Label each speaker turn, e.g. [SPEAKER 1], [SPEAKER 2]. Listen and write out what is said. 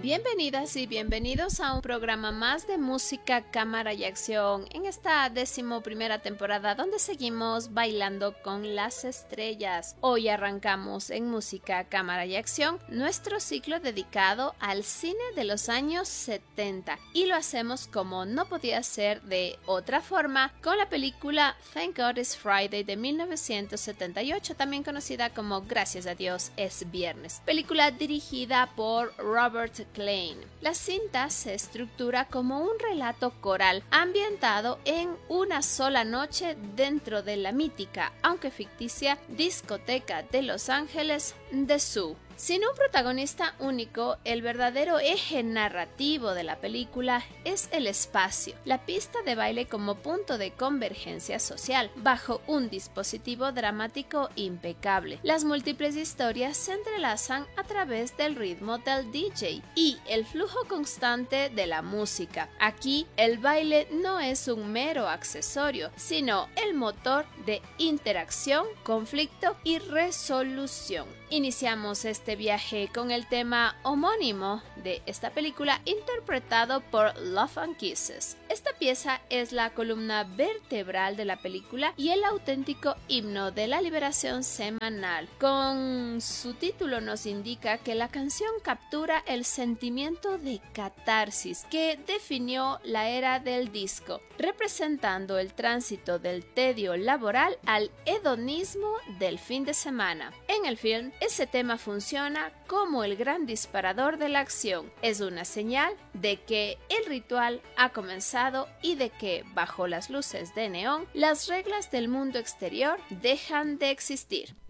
[SPEAKER 1] Bienvenidas y bienvenidos a un programa más de música, cámara y acción en esta 11ª temporada donde seguimos bailando con las estrellas. Hoy arrancamos en música, cámara y acción nuestro ciclo dedicado al cine de los años 70 y lo hacemos como no podía ser de otra forma con la película Thank God It's Friday de 1978, también conocida como Gracias a Dios es Viernes, película dirigida por Robert Klein. La cinta se estructura como un relato coral ambientado en una sola noche dentro de la mítica, aunque ficticia, discoteca de Los Ángeles The Zoo. Sin un protagonista único, el verdadero eje narrativo de la película es el espacio, la pista de baile como punto de convergencia social, bajo un dispositivo dramático impecable. Las múltiples historias se entrelazan a través del ritmo del DJ y el flujo constante de la música. Aquí, el baile no es un mero accesorio, sino el motor de interacción, conflicto y resolución. Iniciamos este viaje con el tema homónimo de esta película interpretado por Love and Kisses. Esta pieza es la columna vertebral de la película y el auténtico himno de la liberación semanal. Con su título nos indica que la canción captura el sentimiento de catarsis que definió la era del disco, representando el tránsito del tedio laboral al hedonismo del fin de semana. En el film, ese tema funciona como el gran disparador de la acción. Es una señal de que el ritual ha comenzado y de que, bajo las luces de neón, las reglas del mundo exterior dejan de existir.